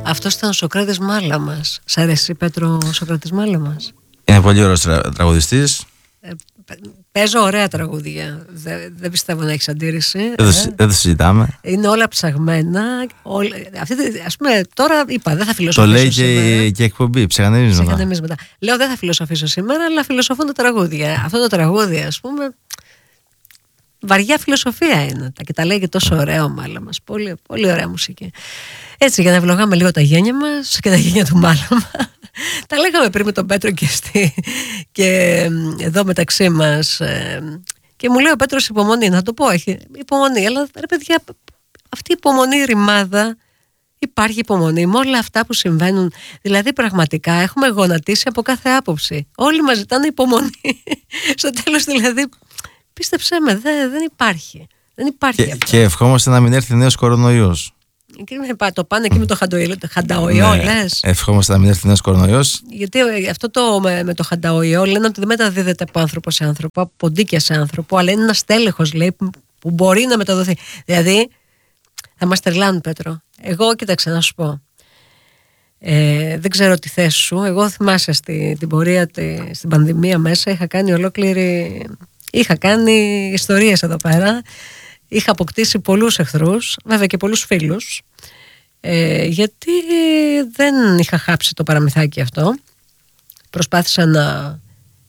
Αυτός ήταν ο Σωκράτης Μάλαμας. Σ' αρέσει, Πέτρο, ο Σωκράτης Μάλαμας? Είναι πολύ ωραίος τραγουδιστής. Παίζω ωραία τραγούδια. Δεν πιστεύω να έχεις αντίρρηση. Δεν το συζητάμε. Είναι όλα ψαγμένα. Ας πούμε, τώρα είπα, δεν θα φιλοσοφήσω. Το λέει σήμερα. και εκπομπή, ψυχανεμίσματα. Λέω, δεν θα φιλοσοφήσω σήμερα, αλλά φιλοσοφούν τα τραγούδια. Αυτό το τραγούδι, ας πούμε, βαριά φιλοσοφία είναι. Και τα λέει και τόσο ωραίο, Μάλαμα. Πολύ, πολύ ωραία μουσική. Έτσι, για να ευλογάμε λίγο τα γένια μας και τα γένια του Μάλαμα. Τα λέγαμε πριν με τον Πέτρο και εδώ μεταξύ μας. Και μου λέει ο Πέτρος υπομονή, να το πω, έχει υπομονή. Αλλά ρε παιδιά, αυτή η υπομονή ρημάδα, υπάρχει υπομονή με όλα αυτά που συμβαίνουν. Δηλαδή πραγματικά έχουμε γονατίσει από κάθε άποψη. Όλοι μας ζητάνε υπομονή. Στο τέλος δηλαδή, πίστεψέ με, δεν υπάρχει. Δεν υπάρχει αυτό. Και ευχόμαστε να μην έρθει νέος κορονοϊός. Το πάνε εκεί με το χανταοϊό, λες. Ευχόμαστε να μην έρθει νέος κορονοϊός. Γιατί αυτό με το χανταοϊό λένε ότι δεν μεταδίδεται από άνθρωπο σε άνθρωπο, από ποντίκια σε άνθρωπο, αλλά είναι ένας τέλεχος, λέει, που μπορεί να μεταδοθεί. Δηλαδή, θα μας τρελάνουν, Πέτρο. Εγώ, κοίταξε να σου πω. Δεν ξέρω τη θέση σου. Εγώ θυμάσαι στην πορεία, στην πανδημία μέσα, είχα κάνει ιστορίες εδώ πέρα. Είχα αποκτήσει πολλούς εχθρούς, βέβαια και πολλούς φίλους, γιατί δεν είχα χάψει το παραμυθάκι αυτό. Προσπάθησα να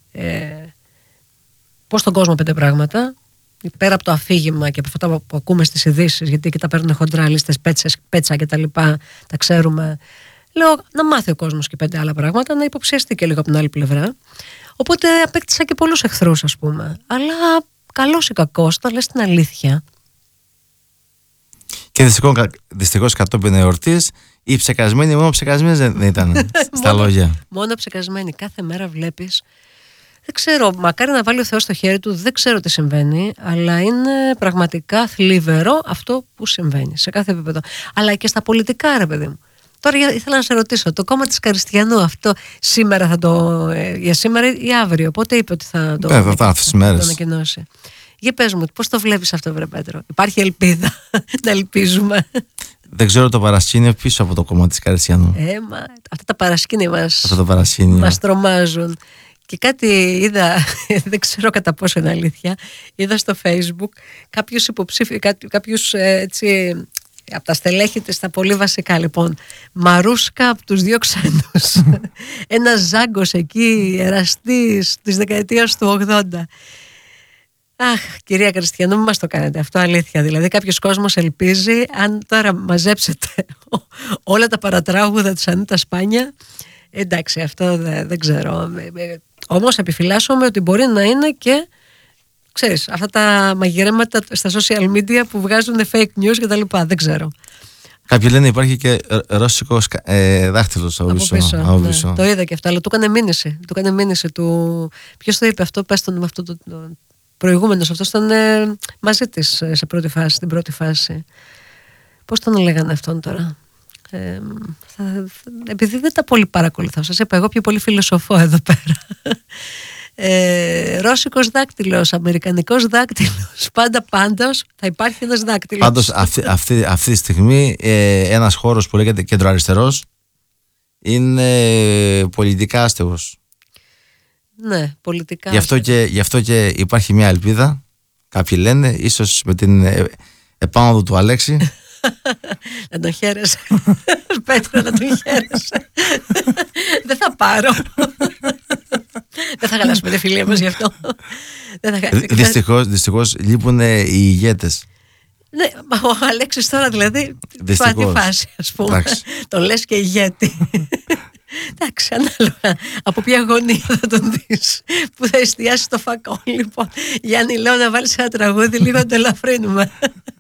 πω στον κόσμο 5 πράγματα, πέρα από το αφήγημα και από αυτά που ακούμε στις ειδήσεις, γιατί και τα παίρνουν χοντρά, λίστες, πέτσα και τα λοιπά, τα ξέρουμε. Λέω να μάθει ο κόσμος και 5 άλλα πράγματα, να υποψιαστεί και λίγο από την άλλη πλευρά. Οπότε απέκτησα και πολλούς εχθρούς, ας πούμε. Αλλά καλός ή κακός, όταν λες την αλήθεια. Και δυστυχώς κατόπιν εορτής, οι ψεκασμένοι μόνο ψεκασμένοι δεν ήταν στα λόγια. Μόνο ψεκασμένοι. Κάθε μέρα βλέπεις. Δεν ξέρω, μακάρι να βάλει ο Θεός στο χέρι του, δεν ξέρω τι συμβαίνει, αλλά είναι πραγματικά θλιβερό αυτό που συμβαίνει σε κάθε επίπεδο. Αλλά και στα πολιτικά, ρε παιδί μου. Τώρα ήθελα να σε ρωτήσω, το κόμμα της Καριστιανού αυτό σήμερα για σήμερα ή αύριο, πότε είπε ότι θα το ανακοινώσει? Για πες μου, πώς το βλέπεις αυτό, βρε Πέτρο? Υπάρχει ελπίδα να ελπίζουμε? Δεν ξέρω το παρασκήνιο πίσω από το κόμμα της Καριστιανού. Αυτά τα παρασκήνια μας τρομάζουν. Και κάτι είδα, δεν ξέρω κατά πόσο είναι αλήθεια, είδα στο Facebook κάποιους έτσι, από τα στελέχη της, τα πολύ βασικά, λοιπόν, Μαρούσκα από τους 2 ξένους. Ένας Ζάγκος εκεί, εραστής της δεκαετίας του 80. Αχ, κυρία Καριστιανού, μην μας το κάνετε αυτό, αλήθεια. Δηλαδή κάποιος κόσμος ελπίζει, αν τώρα μαζέψετε όλα τα παρατράγουδα της Ανίτα Σπάνια, εντάξει, αυτό δεν ξέρω. Όμως επιφυλάσσομαι ότι μπορεί να είναι και, ξέρεις, αυτά τα μαγειρέματα στα social media που βγάζουν fake news και τα λοιπά, δεν ξέρω. Κάποιοι λένε υπάρχει και ρώσικο δάχτυλο από πίσω. Ναι, το είδα και αυτό, αλλά του έκανε μήνυση. Ποιος το είπε αυτό, πες τον με αυτό το προηγούμενος, αυτός ήταν μαζί της στην πρώτη φάση. Πώς τον λέγανε αυτόν τώρα? Επειδή δεν τα πολύ παρακολουθώ, σας είπα, εγώ πιο πολύ φιλοσοφώ εδώ πέρα. Ρώσικος δάκτυλος, αμερικανικός δάκτυλος, πάντως θα υπάρχει ένας δάκτυλος. Πάντως αυτή τη στιγμή ένας χώρος που λέγεται κεντροαριστερός είναι πολιτικά άστεγος. Ναι, πολιτικά. Γι' αυτό και υπάρχει μια ελπίδα. Κάποιοι λένε, ίσως με την επάνωδο του Αλέξη. Να τον χαίρεσαι. Πέτρο, να τον χαίρεσαι. Δεν θα πάρω. Δεν θα χαλάσουμε τη φιλία μας γι' αυτό. Δυστυχώς λείπουν οι ηγέτες. Ναι, ο Αλέξης τώρα δηλαδή τι φάση, ας πούμε. Τον λες και ηγέτη. Εντάξει, ανάλογα από ποια γωνία θα τον δεις, που θα εστιάσει το φακό. Λοιπόν, Γιάννη, λέω να βάλεις ένα τραγούδι, λίγο να το ελαφρύνουμε.